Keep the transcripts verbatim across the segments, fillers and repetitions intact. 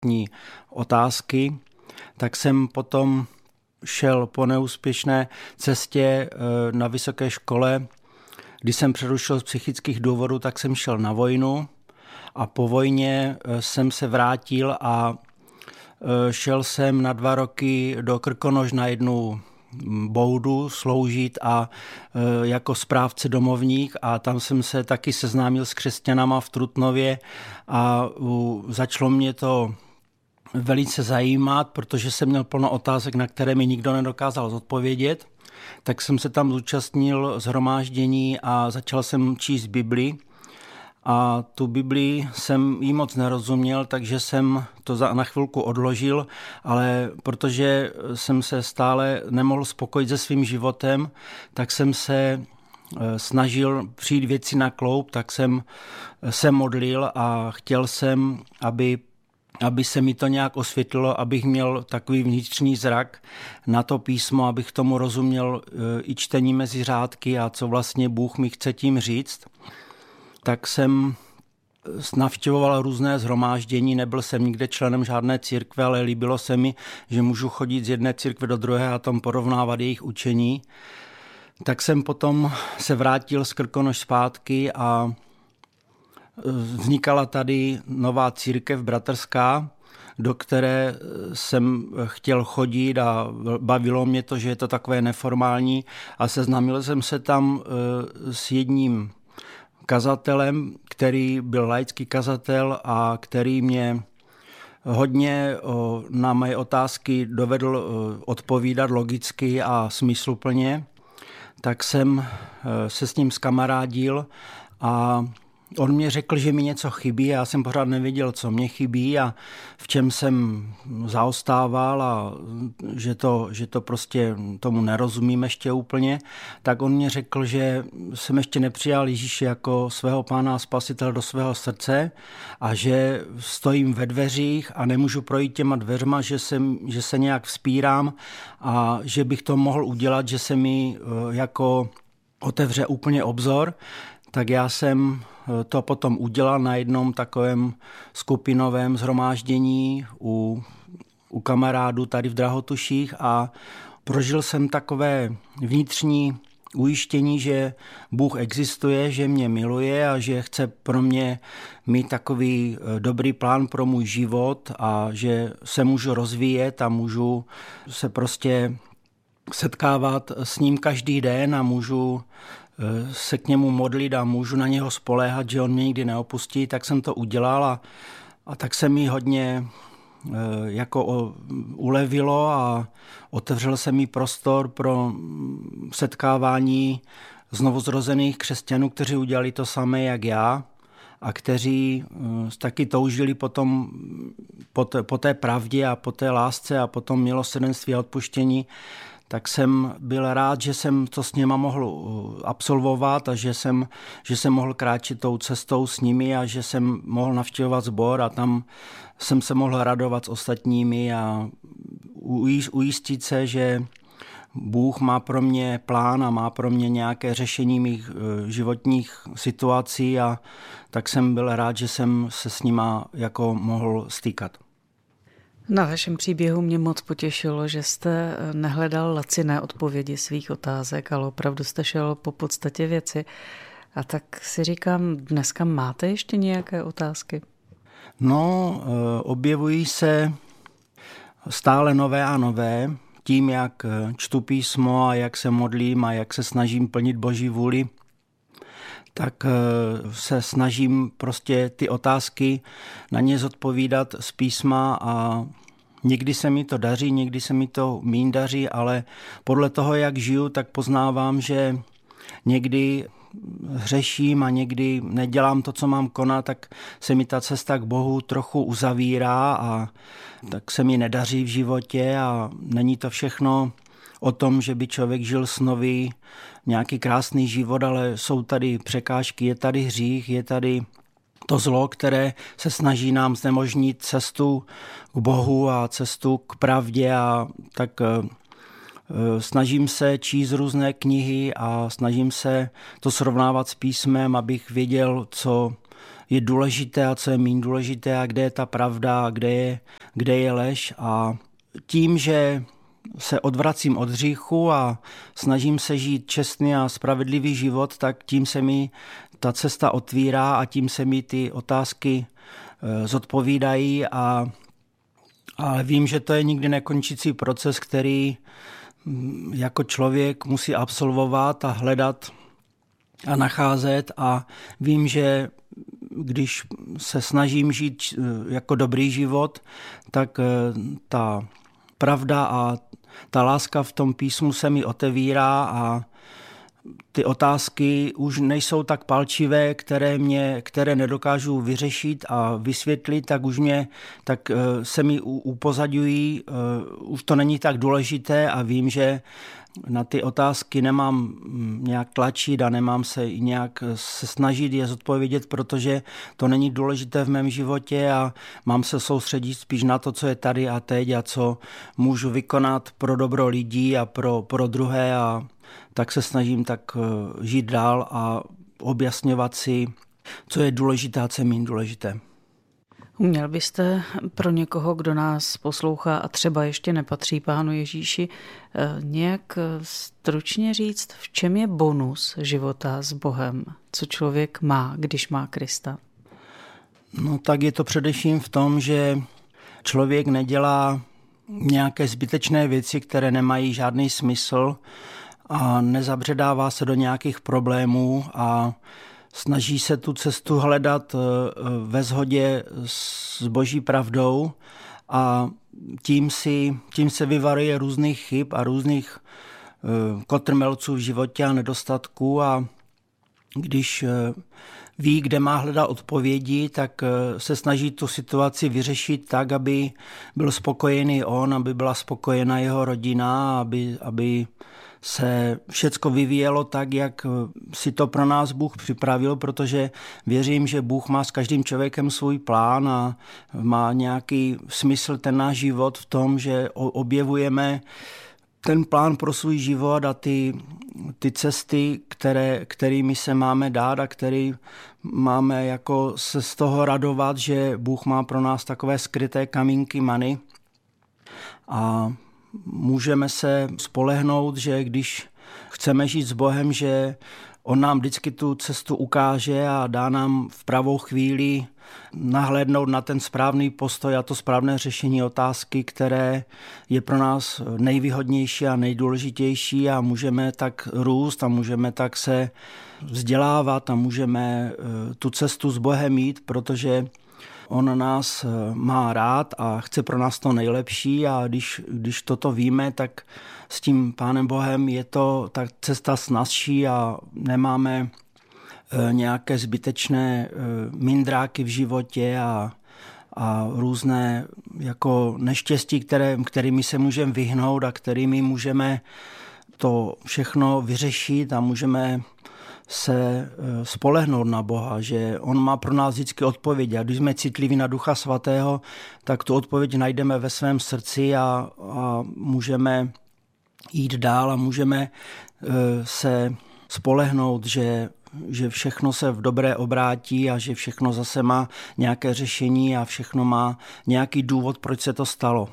životní otázky, tak jsem potom šel po neúspěšné cestě na vysoké škole. Když jsem přerušil z psychických důvodů, tak jsem šel na vojnu a po vojně jsem se vrátil a šel jsem na dva roky do Krkonoš na jednu boudu sloužit a jako správce domovník a tam jsem se taky seznámil s křesťanama v Trutnově a začalo mě to velice zajímat, protože jsem měl plno otázek, na které mi nikdo nedokázal zodpovědět. Tak jsem se tam zúčastnil shromáždění a začal jsem číst Bibli. A tu Bibli jsem jí moc nerozuměl, takže jsem to na chvilku odložil, ale protože jsem se stále nemohl spokojit se svým životem, tak jsem se snažil přijít věci na kloub, tak jsem se modlil a chtěl jsem, aby aby se mi to nějak osvětlilo, abych měl takový vnitřní zrak na to písmo, abych tomu rozuměl i čtení mezi řádky a co vlastně Bůh mi chce tím říct. Tak jsem navštěvoval různé shromáždění, nebyl jsem nikde členem žádné církve, ale líbilo se mi, že můžu chodit z jedné církve do druhé a tam porovnávat jejich učení. Tak jsem potom se vrátil z Krkonoš zpátky a vznikala tady nová církev bratrská, do které jsem chtěl chodit a bavilo mě to, že je to takové neformální a seznámil jsem se tam s jedním kazatelem, který byl laický kazatel a který mě hodně na moje otázky dovedl odpovídat logicky a smysluplně, tak jsem se s ním zkamarádil a on mě řekl, že mi něco chybí a já jsem pořád nevěděl, co mě chybí a v čem jsem zaostával a že to, že to prostě tomu nerozumím ještě úplně. Tak on mě řekl, že jsem ještě nepřijal Ježíše jako svého pána a spasitele do svého srdce a že stojím ve dveřích a nemůžu projít těma dveřma, že, jsem, že se nějak vzpírám a že bych to mohl udělat, že se mi jako otevře úplně obzor. Tak já jsem to potom udělal na jednom takovém skupinovém shromáždění u, u kamarádů tady v Drahotuších a prožil jsem takové vnitřní ujištění, že Bůh existuje, že mě miluje a že chce pro mě mít takový dobrý plán pro můj život a že se můžu rozvíjet a můžu se prostě setkávat s ním každý den a můžu se k němu modlit a můžu na něho spoléhat, že on mě nikdy neopustí, tak jsem to udělal a, a tak se mi hodně e, jako o, ulevilo a otevřel se mi prostor pro setkávání znovuzrozených křesťanů, kteří udělali to samé jak já a kteří e, taky toužili potom po té, po té pravdě a po té lásce a po tom milosrdenství a odpuštění. Tak jsem byl rád, že jsem to s nima mohl absolvovat a že jsem, že jsem mohl kráčet tou cestou s nimi a že jsem mohl navštěvovat sbor a tam jsem se mohl radovat s ostatními a ujistit se, že Bůh má pro mě plán a má pro mě nějaké řešení mých životních situací a tak jsem byl rád, že jsem se s nima jako mohl stýkat. Na vašem příběhu mě moc potěšilo, že jste nehledal laciné odpovědi svých otázek, ale opravdu jste šel po podstatě věci. A tak si říkám, dneska máte ještě nějaké otázky? No, objevují se stále nové a nové. Tím, jak čtu písmo a jak se modlím a jak se snažím plnit Boží vůli, tak se snažím prostě ty otázky na ně zodpovídat z písma a někdy se mi to daří, někdy se mi to míň daří, ale podle toho, jak žiju, tak poznávám, že někdy hřeším a někdy nedělám to, co mám konat, tak se mi ta cesta k Bohu trochu uzavírá a tak se mi nedaří v životě a není to všechno o tom, že by člověk žil snový nějaký krásný život, ale jsou tady překážky, je tady hřích, je tady to zlo, které se snaží nám znemožnit cestu k Bohu a cestu k pravdě a tak snažím se číst různé knihy a snažím se to srovnávat s písmem, abych věděl, co je důležité a co je méně důležité a kde je ta pravda a kde je, kde je lež. A tím, že se odvracím od hříchu a snažím se žít čestný a spravedlivý život, tak tím se mi ta cesta otvírá a tím se mi ty otázky zodpovídají a, a vím, že to je nikdy nekončící proces, který jako člověk musí absolvovat a hledat a nacházet a vím, že když se snažím žít jako dobrý život, tak ta pravda a ta láska v tom písmu se mi otevírá a ty otázky už nejsou tak palčivé, které mě, které nedokážu vyřešit a vysvětlit, tak už mě, tak se mi upozaďují, už to není tak důležité a vím, že na ty otázky nemám nějak tlačit a nemám se nějak se snažit je zodpovědět, protože to není důležité v mém životě a mám se soustředit spíš na to, co je tady a teď a co můžu vykonat pro dobro lidí a pro, pro druhé a tak se snažím tak žít dál a objasňovat si, co je důležité a co je méně důležité. Uměl byste pro někoho, kdo nás poslouchá a třeba ještě nepatří Pánu Ježíši, nějak stručně říct, v čem je bonus života s Bohem? Co člověk má, když má Krista? No tak je to především v tom, že člověk nedělá nějaké zbytečné věci, které nemají žádný smysl a nezabředává se do nějakých problémů a snaží se tu cestu hledat ve shodě s Boží pravdou a tím, si, tím se vyvaruje různých chyb a různých kotrmelců v životě a nedostatků a když ví, kde má hledat odpovědi, tak se snaží tu situaci vyřešit tak, aby byl spokojený on, aby byla spokojena jeho rodina, aby, aby se všecko vyvíjelo tak, jak si to pro nás Bůh připravil, protože věřím, že Bůh má s každým člověkem svůj plán a má nějaký smysl ten náš život v tom, že objevujeme ten plán pro svůj život a ty, ty cesty, které, kterými se máme dát a který máme jako se z toho radovat, že Bůh má pro nás takové skryté kamínky many a můžeme se spolehnout, že když chceme žít s Bohem, že on nám vždycky tu cestu ukáže a dá nám v pravou chvíli nahlédnout na ten správný postoj a to správné řešení otázky, které je pro nás nejvýhodnější a nejdůležitější a můžeme tak růst a můžeme tak se vzdělávat a můžeme tu cestu s Bohem jít, protože on nás má rád a chce pro nás to nejlepší a když, když toto víme, tak s tím Pánem Bohem je to tak cesta snazší a nemáme nějaké zbytečné mindráky v životě a, a různé jako neštěstí, které, kterými se můžeme vyhnout a kterými můžeme to všechno vyřešit a můžeme se spolehnout na Boha, že on má pro nás vždycky odpověď. A když jsme citliví na Ducha Svatého, tak tu odpověď najdeme ve svém srdci a, a můžeme jít dál a můžeme se spolehnout, že, že všechno se v dobré obrátí a že všechno zase má nějaké řešení a všechno má nějaký důvod, proč se to stalo.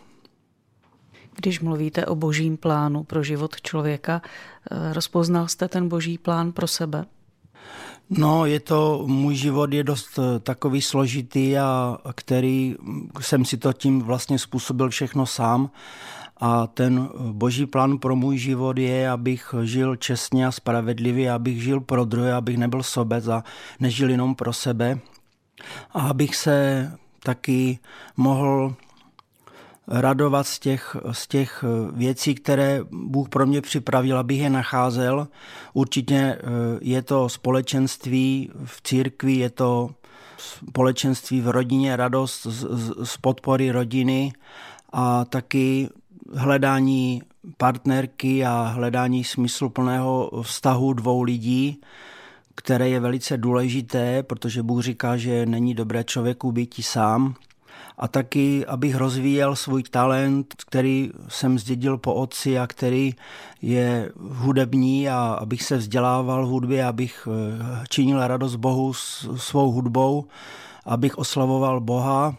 Když mluvíte o božím plánu pro život člověka, rozpoznal jste ten boží plán pro sebe? No, je to, můj život je dost takový složitý a který jsem si to tím vlastně způsobil všechno sám. A ten boží plán pro můj život je, abych žil čestně a spravedlivě, abych žil pro druhé, abych nebyl sobec a nežil jenom pro sebe. A abych se taky mohl radovat z těch, z těch věcí, které Bůh pro mě připravil, abych je nacházel. Určitě je to společenství v církvi, je to společenství v rodině, radost z, z podpory rodiny a taky hledání partnerky a hledání smysluplného vztahu dvou lidí, které je velice důležité, protože Bůh říká, že není dobré člověku býti sám. a taky, abych rozvíjel svůj talent, který jsem zdědil po otci a který je hudební, a abych se vzdělával v hudbě, abych činil radost Bohu svou hudbou, abych oslavoval Boha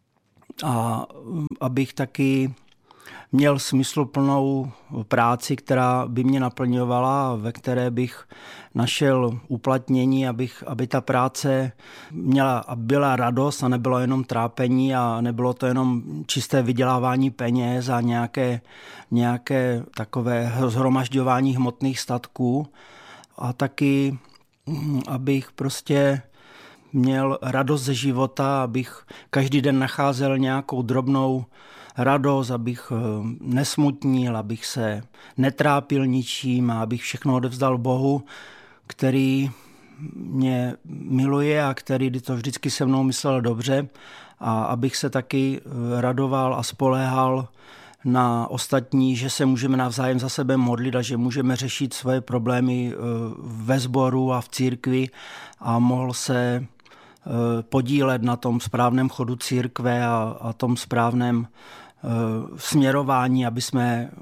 a abych taky měl smysluplnou práci, která by mě naplňovala, ve které bych našel uplatnění, abych, aby ta práce měla a byla radost a nebylo jenom trápení a nebylo to jenom čisté vydělávání peněz a nějaké, nějaké takové shromažďování hmotných statků. A taky, abych prostě měl radost ze života, abych každý den nacházel nějakou drobnou radost, abych nesmutnil, abych se netrápil ničím a abych všechno odevzdal Bohu, který mě miluje a který to vždycky se mnou myslel dobře, a abych se taky radoval a spoléhal na ostatní, že se můžeme navzájem za sebe modlit a že můžeme řešit svoje problémy ve sboru a v církvi, a mohl se podílet na tom správném chodu církve a, a tom správném směrování, aby jsme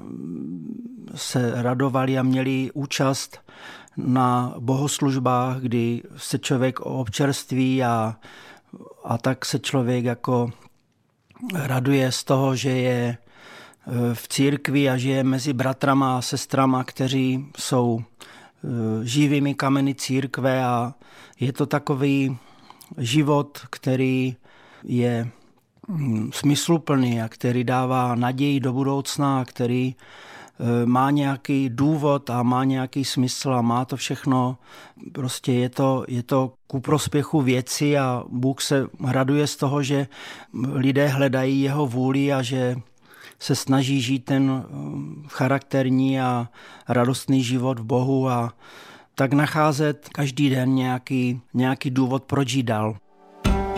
se radovali a měli účast na bohoslužbách, kdy se člověk občerství a, a tak se člověk jako raduje z toho, že je v církvi a že je mezi bratrama a sestrama, kteří jsou živými kameny církve, a je to takový život, který je smysluplný a který dává naději do budoucna, a který má nějaký důvod a má nějaký smysl a má to všechno. Prostě je to, je to ku prospěchu věci a Bůh se raduje z toho, že lidé hledají jeho vůli a že se snaží žít ten charakterní a radostný život v Bohu, a tak nacházet každý den nějaký, nějaký důvod, proč jít dál.